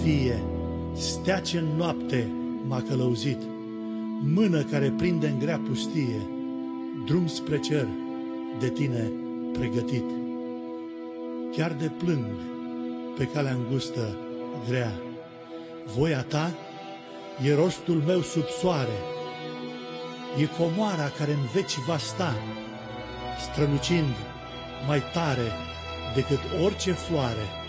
Fie, stea ce în noapte m-a călăuzit, mână care prinde în grea pustie, drum spre cer de tine pregătit. Chiar de plâng pe calea îngustă grea, voia ta e rostul meu sub soare, e comoara care în veci va sta, strălucind mai tare decât orice floare.